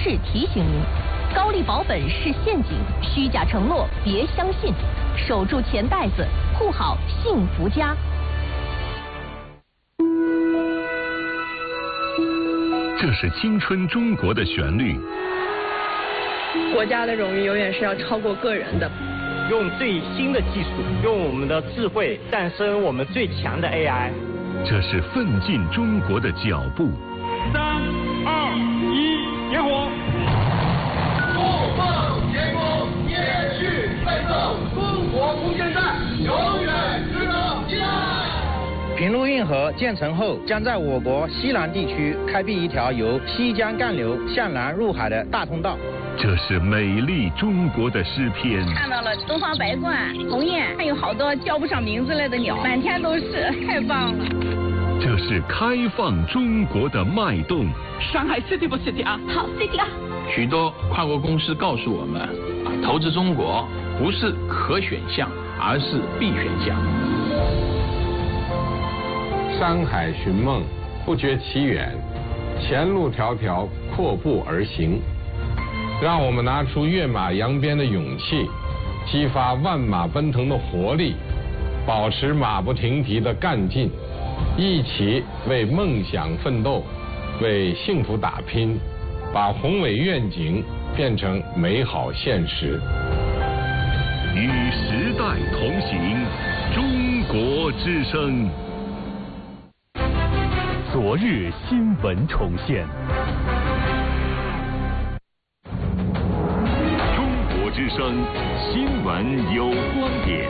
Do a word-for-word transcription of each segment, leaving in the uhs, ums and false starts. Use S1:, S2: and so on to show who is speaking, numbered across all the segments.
S1: 式提醒您：高利保本是陷阱，虚假承诺别相信，守住钱袋子，护好幸福家。
S2: 这是青春中国的旋律。
S3: 国家的荣誉永远是要超过个人的。
S4: 用最新的技术，用我们的智慧诞生我们最强的 A I。
S2: 这是奋进中国的脚步。
S5: 三二一，点火！
S6: 不放前功，延续奋斗，中国空间站永远值得期待。
S7: 平陆运河建成后，将在我国西南地区开辟一条由西江干流向南入海的大通道。
S2: 这是美丽中国的诗篇。
S3: 看到了东方白鹳、鸿雁，还有好多叫不上名字来的鸟，满天都是，太棒了。
S2: 这是开放中国的脉动。
S8: 上海 City 不 City 啊？
S1: 好 City 啊！
S9: 许多跨国公司告诉我们，啊，投资中国不是可选项，而是必选项。
S10: 山海寻梦，不觉其远，前路迢迢，阔步而行。让我们拿出跃马扬鞭的勇气，激发万马奔腾的活力，保持马不停蹄的干劲，一起为梦想奋斗，为幸福打拼，把宏伟愿景变成美好现实。
S2: 与时代同行，中国之声。
S11: 昨日新闻重现。
S2: 之声新闻有观点。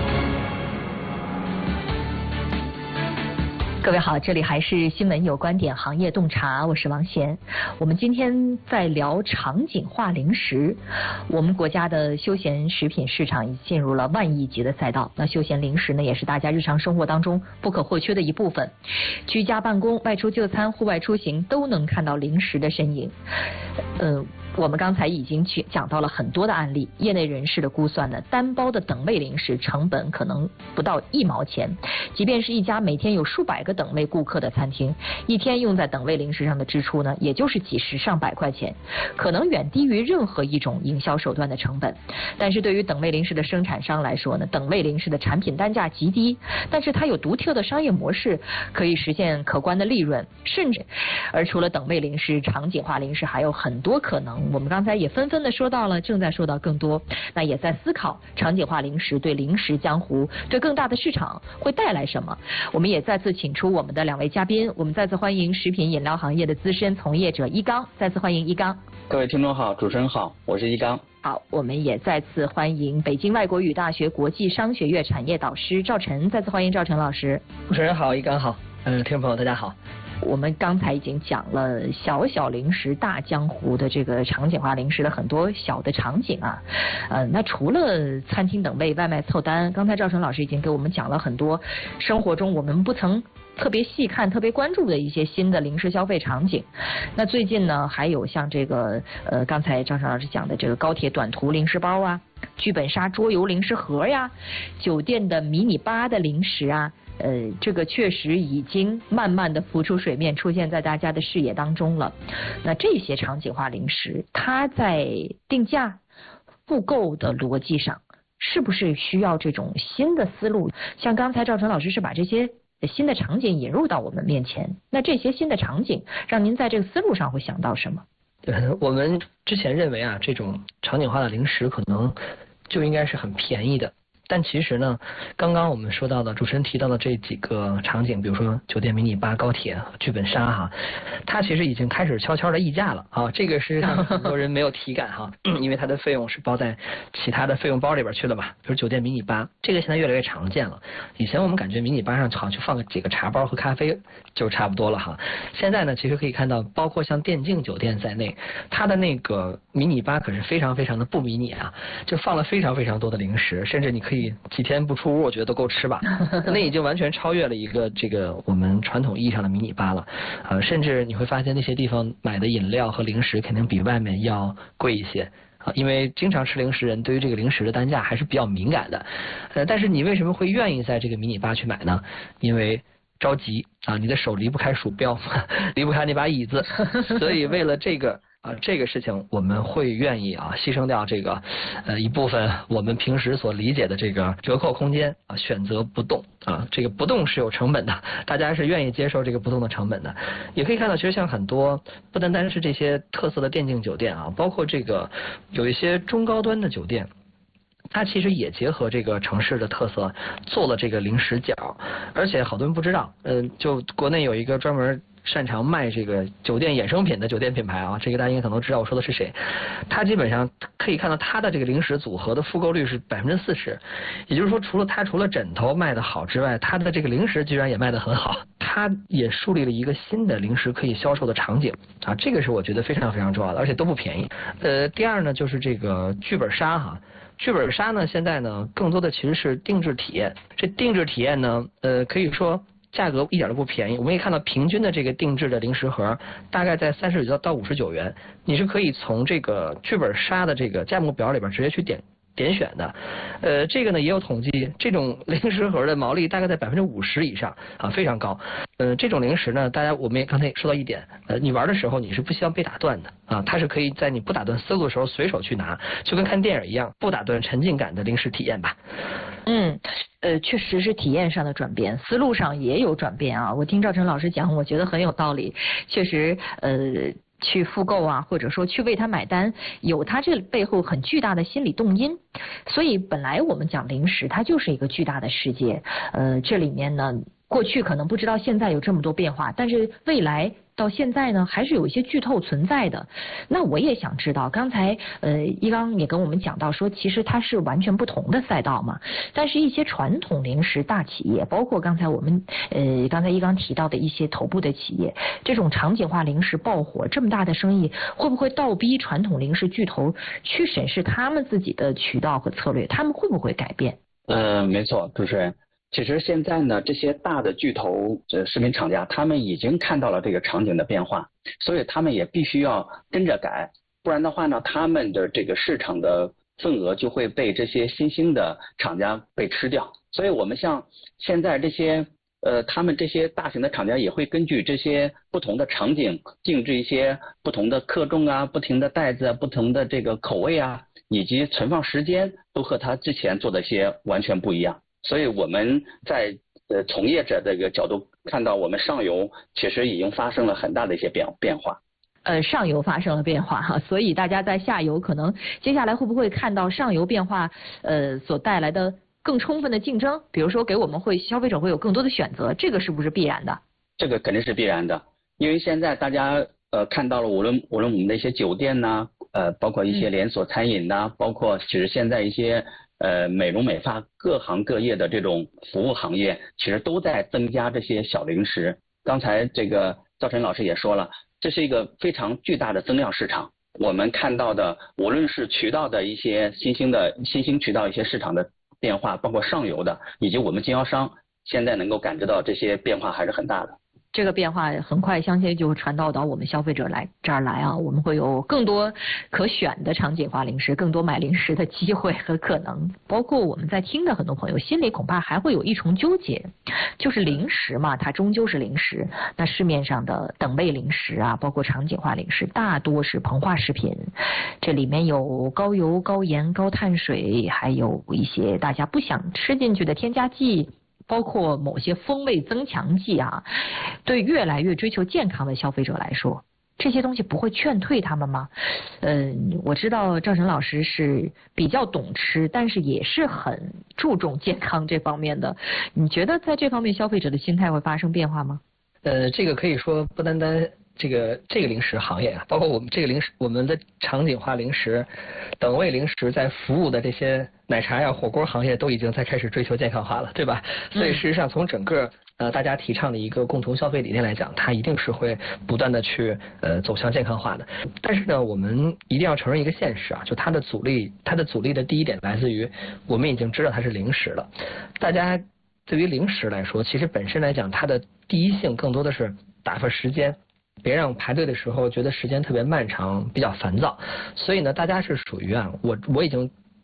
S1: 各位好，这里还是新闻有观点行业洞察，我是王贤。我们今天在聊场景化零食。我们国家的休闲食品市场已进入了万亿级的赛道，那休闲零食呢，也是大家日常生活当中不可或缺的一部分。居家办公、外出就餐、户外出行都能看到零食的身影。呃。我们刚才已经去讲到了很多的案例，业内人士的估算呢，单包的等位零食成本可能不到一毛钱，即便是一家每天有数百个等位顾客的餐厅，一天用在等位零食上的支出呢，也就是几十上百块钱，可能远低于任何一种营销手段的成本。但是对于等位零食的生产商来说呢，等位零食的产品单价极低，但是它有独特的商业模式，可以实现可观的利润，甚至而除了等位零食，场景化零食还有很多可能。我们刚才也纷纷的说到了，正在说到更多，那也在思考场景化零食对零食江湖、对更大的市场会带来什么。我们也再次请出我们的两位嘉宾，我们再次欢迎食品饮料行业的资深从业者一刚，再次欢迎一刚。
S12: 各位听众好，主持人好，我是一刚。
S1: 好，我们也再次欢迎北京外国语大学国际商学院产业导师赵晨，再次欢迎赵晨老师。
S13: 主持人好，一刚好，嗯，听众朋友大家好。
S1: 我们刚才已经讲了小小零食大江湖的这个场景化零食的很多小的场景啊，呃，那除了餐厅等位、外卖凑单，刚才赵晨老师已经给我们讲了很多生活中我们不曾特别细看、特别关注的一些新的零食消费场景。那最近呢，还有像这个呃，刚才赵晨老师讲的这个高铁短途零食包啊，剧本杀桌游零食盒呀，酒店的迷你吧的零食啊。呃，这个确实已经慢慢的浮出水面，出现在大家的视野当中了。那这些场景化零食，它在定价、复购的逻辑上，是不是需要这种新的思路？像刚才赵晨老师是把这些新的场景引入到我们面前，那这些新的场景，让您在这个思路上会想到什么？
S13: 对，我们之前认为啊，这种场景化的零食可能就应该是很便宜的。但其实呢，刚刚我们说到的主持人提到的这几个场景，比如说酒店迷你吧、高铁、剧本杀哈，它其实已经开始悄悄的溢价了啊。这个是很多人没有体感哈，因为它的费用是包在其他的费用包里边去了嘛。比如酒店迷你吧，这个现在越来越常见了。以前我们感觉迷你吧上好像就放个几个茶包和咖啡就差不多了哈。现在呢，其实可以看到，包括像电竞酒店在内，它的那个迷你吧可是非常非常的不迷你啊，就放了非常非常多的零食，甚至你可以几天不出屋，我觉得都够吃吧。那已经完全超越了一个这个我们传统意义上的迷你吧了。呃，甚至你会发现那些地方买的饮料和零食肯定比外面要贵一些。啊，因为经常吃零食人对于这个零食的单价还是比较敏感的。呃，但是你为什么会愿意在这个迷你吧去买呢？因为着急啊，你的手离不开鼠标，离不开那把椅子，所以为了这个。 啊，这个事情我们会愿意啊牺牲掉这个呃一部分我们平时所理解的这个折扣空间啊，选择不动啊，这个不动是有成本的，大家是愿意接受这个不动的成本的。也可以看到，其实像很多不单单是这些特色的电竞酒店啊，包括这个有一些中高端的酒店。它其实也结合这个城市的特色做了这个零食角，而且好多人不知道，嗯、呃，就国内有一个专门擅长卖这个酒店衍生品的酒店品牌啊，这个大家应该可能都知道我说的是谁。它基本上可以看到它的这个零食组合的复购率是百分之四十，也就是说，除了它除了枕头卖得好之外，它的这个零食居然也卖得很好。它也树立了一个新的零食可以销售的场景啊，这个是我觉得非常非常重要的，而且都不便宜。呃，第二呢，就是这个剧本杀哈。剧本杀呢，现在呢，更多的其实是定制体验。这定制体验呢，呃，可以说价格一点都不便宜。我们可以看到，平均的这个定制的零食盒大概在三十九到五十九元，你是可以从这个剧本杀的这个价目表里边直接去点点选的。呃，这个呢也有统计，这种零食盒的毛利大概在百分之五十以上啊，非常高。呃，这种零食呢，大家我们也刚才也说到一点，呃，你玩的时候你是不希望被打断的啊，它是可以在你不打断思路的时候随手去拿，就跟看电影一样，不打断沉浸感的零食体验吧。
S1: 嗯，呃，确实是体验上的转变，思路上也有转变啊。我听赵晨老师讲，我觉得很有道理，确实，呃。去复购啊，或者说去为他买单，有他这背后很巨大的心理动因。所以本来我们讲零食，它就是一个巨大的世界。呃，这里面呢，过去可能不知道现在有这么多变化，但是未来到现在呢，还是有一些剧透存在的。那我也想知道，刚才呃一刚也跟我们讲到说，其实它是完全不同的赛道嘛。但是一些传统零食大企业，包括刚才我们呃刚才一刚提到的一些头部的企业，这种场景化零食爆火，这么大的生意，会不会倒逼传统零食巨头去审视他们自己的渠道和策略？他们会不会改变？
S12: 呃，没错，主持人。其实现在呢，这些大的巨头呃食品厂家，他们已经看到了这个场景的变化，所以他们也必须要跟着改，不然的话呢，他们的这个市场的份额就会被这些新兴的厂家被吃掉。所以我们像现在这些呃，他们这些大型的厂家也会根据这些不同的场景，定制一些不同的克重啊、不同的袋子啊、不同的这个口味啊，以及存放时间，都和他之前做的些完全不一样。所以我们在呃从业者这个角度看到，我们上游其实已经发生了很大的一些变变化。
S1: 呃，上游发生了变化哈，所以大家在下游可能接下来会不会看到上游变化呃所带来的更充分的竞争？比如说给我们会消费者会有更多的选择，这个是不是必然的？
S12: 这个肯定是必然的，因为现在大家呃看到了，无论无论我们的一些酒店呐、呃，包括一些连锁餐饮呐、嗯，包括其实现在一些。呃，美容美发各行各业的这种服务行业，其实都在增加这些小零食。刚才这个赵晨老师也说了，这是一个非常巨大的增量市场。我们看到的，无论是渠道的一些新兴的新兴渠道一些市场的变化，包括上游的，以及我们经销商现在能够感知到这些变化还是很大的。
S1: 这个变化很快相信就会传导到我们消费者来这儿来啊，我们会有更多可选的场景化零食，更多买零食的机会和可能。包括我们在听的很多朋友心里恐怕还会有一重纠结，就是零食嘛，它终究是零食。那市面上的等位零食啊，包括场景化零食，大多是膨化食品，这里面有高油、高盐、高碳水，还有一些大家不想吃进去的添加剂。包括某些风味增强剂啊，对越来越追求健康的消费者来说，这些东西不会劝退他们吗？嗯，我知道赵晨老师是比较懂吃，但是也是很注重健康这方面的。你觉得在这方面消费者的心态会发生变化吗？
S13: 呃，这个可以说不单单这个这个零食行业啊，包括我们这个零食，我们的场景化零食、等位零食在服务的这些奶茶呀、火锅行业都已经在开始追求健康化了，对吧？所以事实上，从整个呃大家提倡的一个共同消费理念来讲，它一定是会不断的去呃走向健康化的。但是呢，我们一定要承认一个现实啊，就它的阻力，它的阻力的第一点来自于我们已经知道它是零食了。大家对于零食来说，其实本身来讲，它的第一性更多的是打发时间。别让排队的时候觉得时间特别漫长，比较烦躁。所以呢，大家是属于啊，我我已经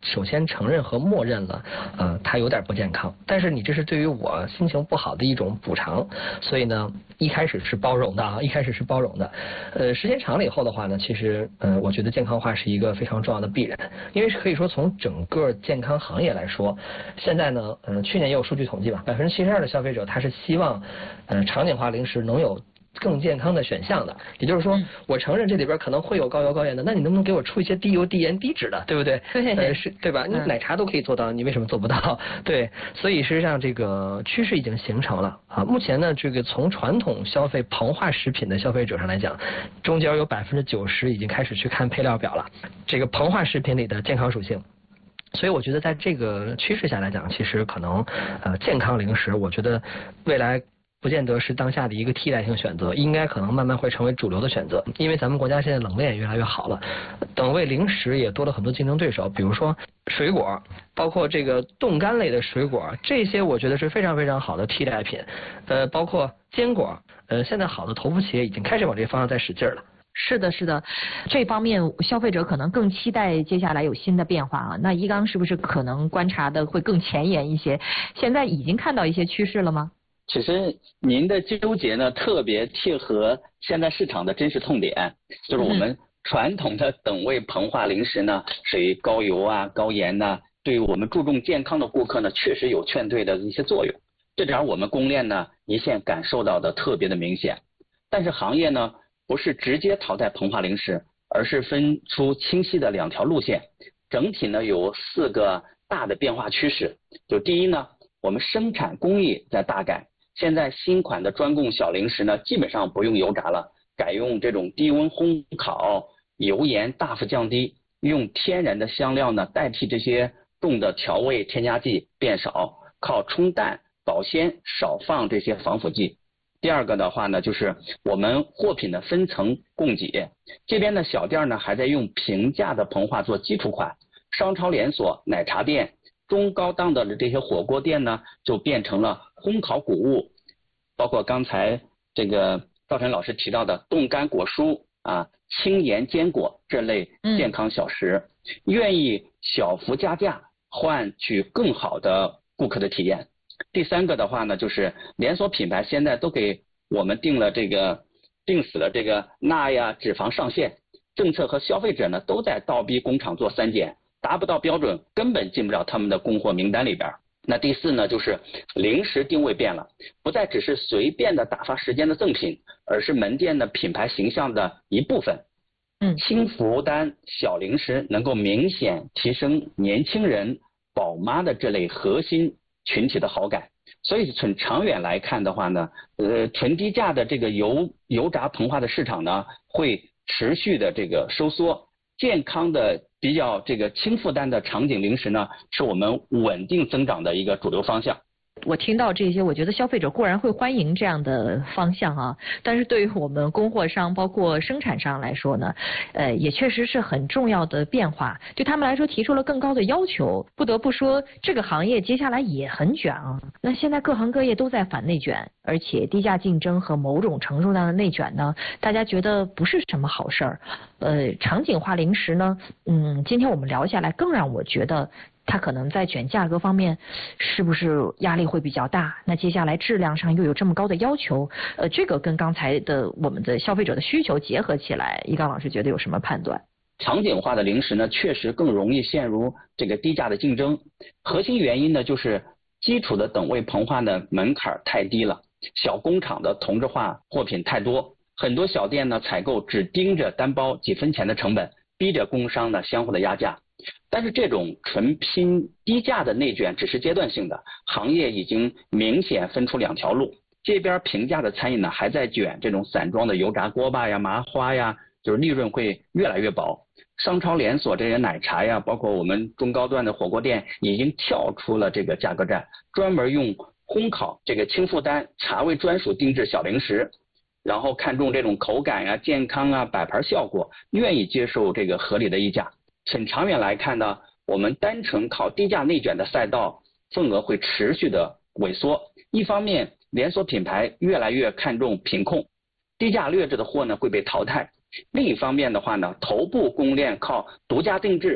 S13: 首先承认和默认了，呃，它有点不健康，但是你这是对于我心情不好的一种补偿，所以呢，一开始是包容的啊，一开始是包容的，呃，时间长了以后的话呢，其实，呃，我觉得健康化是一个非常重要的必然，因为可以说从整个健康行业来说，现在呢，呃，去年也有数据统计吧，百分之七十二的消费者他是希望，呃，场景化零食能有更健康的选项的，也就是说，我承认这里边可能会有高油高盐的，那你能不能给我出一些低油低盐低脂的，对不对？
S1: 对，
S13: 呃，是，对吧？你奶茶都可以做到，你为什么做不到？对，所以实际上这个趋势已经形成了啊。目前呢，这个从传统消费膨化食品的消费者上来讲，中间有百分之九十已经开始去看配料表了，这个膨化食品里的健康属性。所以我觉得在这个趋势下来讲，其实可能呃健康零食，我觉得未来不见得是当下的一个替代性选择，应该可能慢慢会成为主流的选择。因为咱们国家现在冷链也越来越好了，等味零食也多了很多竞争对手，比如说水果，包括这个冻干类的水果，这些我觉得是非常非常好的替代品。呃，包括坚果，呃，现在好的头部企业已经开始往这个方向在使劲了。
S1: 是的，是的，这方面消费者可能更期待接下来有新的变化啊。那一刚是不是可能观察的会更前沿一些？现在已经看到一些趋势了吗？
S12: 其实您的纠结呢，特别贴合现在市场的真实痛点，就是我们传统的等位膨化零食呢，属于高油啊、高盐呐、啊，对于我们注重健康的顾客呢，确实有劝退的一些作用。这点我们供链呢一线感受到的特别的明显。但是行业呢不是直接淘汰膨化零食，而是分出清晰的两条路线。整体呢有四个大的变化趋势。就第一呢，我们生产工艺在大改。现在新款的专供小零食呢，基本上不用油炸了，改用这种低温烘烤，油盐大幅降低，用天然的香料呢代替这些重的调味添加剂变少，靠冲淡保鲜，少放这些防腐剂。第二个的话呢，就是我们货品的分层供给，这边的小店呢还在用平价的膨化做基础款，商超连锁、奶茶店、中高档的这些火锅店呢，就变成了烘烤谷物，包括刚才这个赵晨老师提到的冻干果蔬啊、轻盐坚果这类健康小食，嗯、愿意小幅加价换取更好的顾客的体验。第三个的话呢，就是连锁品牌现在都给我们定了这个定死了这个钠呀、脂肪上限，政策和消费者呢都在倒逼工厂做三检。达不到标准，根本进不了他们的供货名单里边。那第四呢，就是零食定位变了，不再只是随便的打发时间的赠品，而是门店的品牌形象的一部分。
S1: 嗯，
S12: 轻负担小零食能够明显提升年轻人、宝妈的这类核心群体的好感。所以从长远来看的话呢，呃，纯低价的这个油油炸膨化的市场呢，会持续的这个收缩。健康的比较这个轻负担的场景零食呢，是我们稳定增长的一个主流方向。
S1: 我听到这些，我觉得消费者固然会欢迎这样的方向啊，但是对于我们供货商包括生产商来说呢，呃，也确实是很重要的变化，对他们来说提出了更高的要求。不得不说，这个行业接下来也很卷啊。那现在各行各业都在反内卷，而且低价竞争和某种程度上的内卷呢，大家觉得不是什么好事儿。呃，场景化零食呢，嗯，今天我们聊下来，更让我觉得它可能在卷价格方面是不是压力会比较大？那接下来质量上又有这么高的要求，呃，这个跟刚才的我们的消费者的需求结合起来，一刚老师觉得有什么判断？
S12: 场景化的零食呢，确实更容易陷入这个低价的竞争。核心原因呢，就是基础的等位膨化的门槛太低了，小工厂的同质化货品太多，很多小店呢采购只盯着单包几分钱的成本，逼着工商呢相互的压价。但是这种纯拼低价的内卷只是阶段性的，行业已经明显分出两条路。这边平价的餐饮呢还在卷这种散装的油炸锅巴呀、麻花呀，就是利润会越来越薄。商超连锁这些奶茶呀，包括我们中高端的火锅店，已经跳出了这个价格战，专门用烘烤这个轻负担茶味专属定制小零食，然后看重这种口感呀、健康啊、摆盘效果，愿意接受这个合理的溢价。很长远来看呢，我们单纯靠低价内卷的赛道份额会持续的萎缩。一方面，连锁品牌越来越看重品控，低价劣质的货呢会被淘汰；另一方面的话呢，头部供链靠独家定制，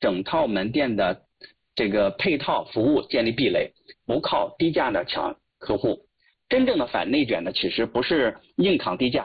S12: 整套门店的这个配套服务建立壁垒，不靠低价的抢客户。真正的反内卷呢，其实不是硬扛低价。